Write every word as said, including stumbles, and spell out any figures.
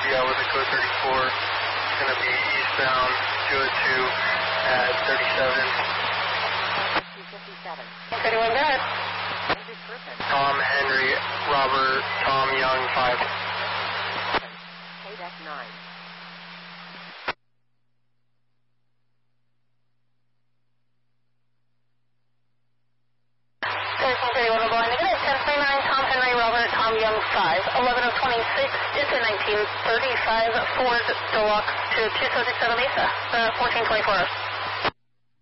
be out with a code thirty-four. It's going to be eastbound two oh two at thirty-seven. two fifty-seven. thirty-one, go ahead. Tom Henry, Robert, Tom Young, five. Quebec nine. thirteen thirty-one, we're going negative. ten twenty-nine, Tom Henry, Robert, Tom Young, five. eleven of twenty-six, it's a nineteen thirty-five Ford Deluxe to two seventy-seven Mesa, uh, fourteen twenty-four.